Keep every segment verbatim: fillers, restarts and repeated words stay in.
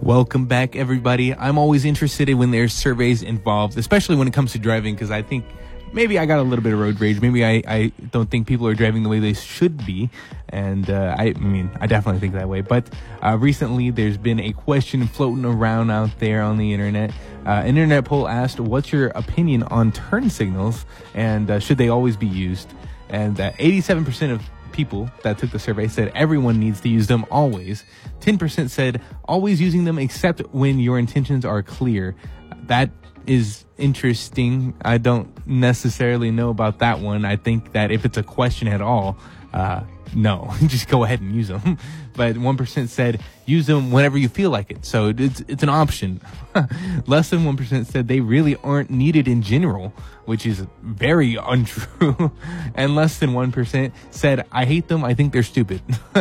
Welcome back, everybody. I'm always interested in when there's surveys involved, especially when it comes to driving, because I think maybe I got a little bit of road rage. Maybe I, I don't think people are driving the way they should be. And uh, I, I mean, I definitely think that way. But uh, recently, there's been a question floating around out there on the internet. Uh, an internet poll asked, what's your opinion on turn signals, and uh, should they always be used? And uh, eighty-seven percent of people that took the survey said everyone needs to use them always. ten percent said always using them except when your intentions are clear. That is interesting. I don't necessarily know about that one. I think that if it's a question at all, uh, no, just go ahead and use them. But one percent said use them whenever you feel like it. So it's it's an option. Less than one percent said they really aren't needed in general, which is very untrue. And less than one percent said, I hate them. I think they're stupid.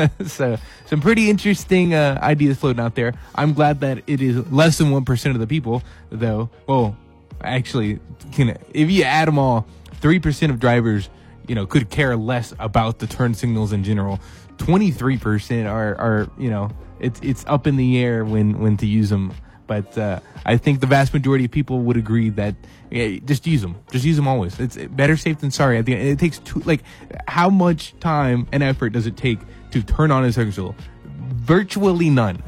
So some pretty interesting uh, ideas floating out there. I'm glad that it is less than one percent of the people, though. Well, actually, can, if you add them all, three percent of drivers, you know, could care less about the turn signals in general. twenty-three percent are, are, you know, it's it's up in the air when, when to use them. But uh, I think the vast majority of people would agree that yeah, just use them. Just use them always. It's better safe than sorry. At the end, it takes two, like, how much time and effort does it take to turn on a signal? Virtually none.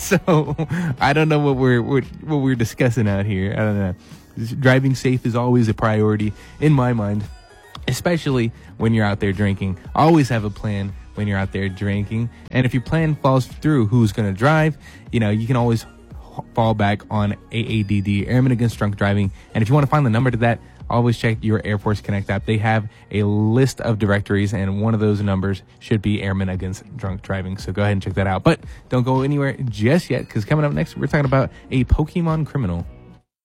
So I don't know what we're, what, what we're discussing out here. I don't know. Driving safe is always a priority in my mind, especially when you're out there drinking. Always have a plan when you're out there drinking. And if your plan falls through, who's going to drive? You know, you can always fall back on A A D D, Airmen Against Drunk Driving. And if you want to find the number to that, always check your Air Force Connect app. They have a list of directories, and one of those numbers should be Airmen Against Drunk Driving. So go ahead and check that out. But don't go anywhere just yet, because coming up next, we're talking about a Pokemon criminal.